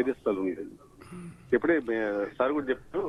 Various ఉంది. ఇప్పుడే sir కూడా చెప్పారు,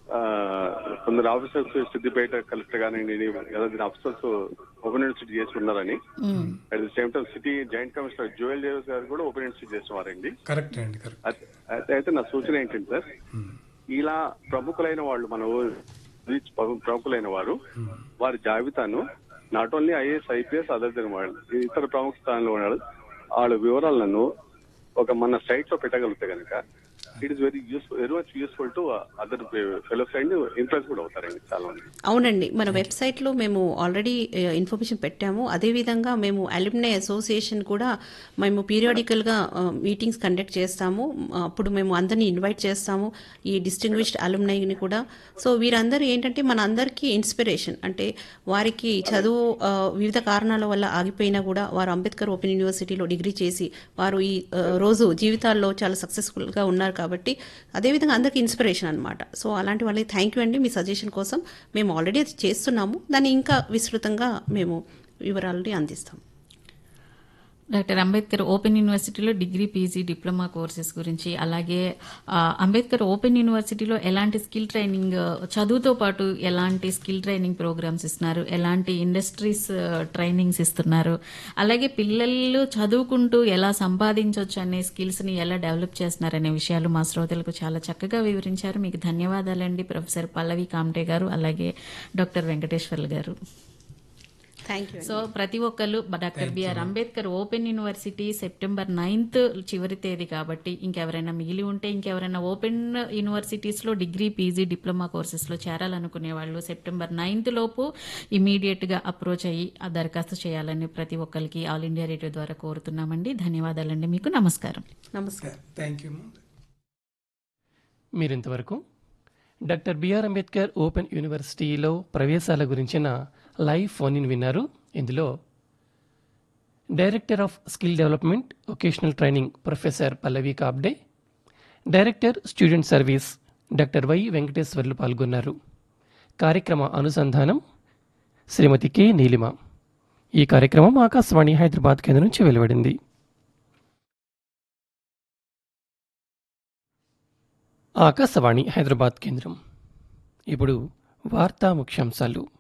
కొందరు ఆఫీసర్స్ సిద్దిపేట కలెక్టర్ కానివ్వండి ఆఫీసర్స్ ఓపెన్ యూనివర్సిటీ చేసి ఉన్నారని. At the same time city joint commissioner Joel Davis గారు కూడా ఓపెన్ యూనివర్సిటీ చేసేవారండి. కరెక్ట్ అండి, కరెక్ట్. అయితే నా సూచన ఏంటంటే సార్, ఇలా ప్రముఖులైన వాళ్ళు మన ప్రముఖులైన వారు వారి జాబితాను not only IAS IPS other then వాళ్ళు ఇతర ప్రముఖ స్థానంలో ఉన్నాడు వాళ్ళ వివరాలను ఒక మన సైట్ లో పెట్టగలిగితే కనుక it is very much useful to other fellows and impress కూడా అవుతారండి చాలా మంది. అవునండి, మన వెబ్సైట్ లో మేము ఆల్రెడీ ఇన్ఫర్మేషన్ పెట్టాము. అదేవిధంగా మేము అలుమ్నై అసోసియేషన్ కూడా మేము పీరియాడికల్ గా మీటింగ్స్ కండక్ట్ చేస్తాము. అప్పుడు మేము అందరినీ ఇన్వైట్ చేస్తాము, ఈ డిస్టింగ్విష్డ్ అలుమ్నైని కూడా. సో వీరందరూ ఏంటంటే మన అందరికీ ఇన్స్పిరేషన్. అంటే వారికి చదువు వివిధ కారణాల వల్ల ఆగిపోయినా కూడా వారు అంబేద్కర్ ఓపెన్ యూనివర్సిటీలో డిగ్రీ చేసి వారు ఈ రోజు జీవితాల్లో చాలా సక్సెస్ఫుల్ గా ఉన్నారు. కాబట్టి అదేవిధంగా అందరికి ఇన్స్పిరేషన్ అనమాట. సో అలాంటి వాళ్ళకి థ్యాంక్ యూ అండి మీ సజెషన్ కోసం. మేము ఆల్రెడీ అది చేస్తున్నాము, దాన్ని ఇంకా విస్తృతంగా మేము వివరాలని అందిస్తాం. డాక్టర్ అంబేద్కర్ ఓపెన్ యూనివర్సిటీలో డిగ్రీ, పీజీ, డిప్లొమా కోర్సెస్ గురించి, అలాగే అంబేద్కర్ ఓపెన్ యూనివర్సిటీలో ఎలాంటి స్కిల్ ట్రైనింగ్, చదువుతో పాటు ఎలాంటి స్కిల్ ట్రైనింగ్ ప్రోగ్రామ్స్ ఇస్తున్నారు, ఎలాంటి ఇండస్ట్రీస్ ట్రైనింగ్స్ ఇస్తున్నారు, అలాగే పిల్లలు చదువుకుంటూ ఎలా సంపాదించవచ్చు అనే స్కిల్స్ని ఎలా డెవలప్ చేస్తున్నారనే విషయాలు మా శ్రోతలకు చాలా చక్కగా వివరించారు. మీకు ధన్యవాదాలండి ప్రొఫెసర్ పల్లవి కామ్టే గారు, అలాగే డాక్టర్ వెంకటేశ్వర్లు గారు. సో ప్రతి ఒక్కరు doctor BR Ambedkar open university September 9th చివరి తేదీ కాబట్టి ఇంకెవరైనా మిగిలి ఉంటే, ఇంకెవరైనా ఓపెన్ యూనివర్సిటీస్ లో డిగ్రీ, పీజీ, డిప్లొమా కోర్సెస్ లో చేరాలనుకునే వాళ్ళు సెప్టెంబర్ 9th లోపు ఇమీడియట్ గా అప్రోచ్ అయ్యి ఆ దరఖాస్తు చేయాలని ప్రతి ఒక్కరికి ఆల్ ఇండియా రేడియో ద్వారా కోరుతున్నామండి. ధన్యవాదాలండి మీకు. నమస్కారం. నమస్కారం. Thank you. మీరింతవరకు డాక్టర్ బిఆర్ అంబేద్కర్ ఓపెన్ యూనివర్సిటీలో ప్రవేశాల గురించిన లైవ్ ఫోన్ ఇన్ విన్నారు. ఇందులో director of skill development vocational training professor Pallavi Kabde, director student service doctor why Venkateswarlu పాల్గొన్నారు. కార్యక్రమ అనుసంధానం శ్రీమతి కె నీలిమ. ఈ కార్యక్రమం ఆకాశవాణి హైదరాబాద్ కేంద్రం నుంచి వెలువడింది. ఆకాశవాణి హైదరాబాద్ కేంద్రం. ఇప్పుడు వార్తా ముఖ్యాంశాలు.